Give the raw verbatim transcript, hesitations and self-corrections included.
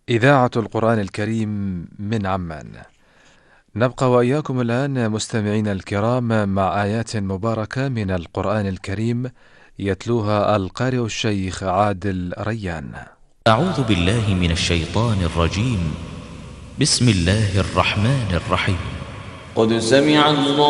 إذاعة القرآن الكريم من عمان. نبقى وإياكم الآن مستمعين الكرام مع آيات مباركة من القرآن الكريم يتلوها القارئ الشيخ عادل ريان. أعوذ بالله من الشيطان الرجيم. بسم الله الرحمن الرحيم. قد سمع الله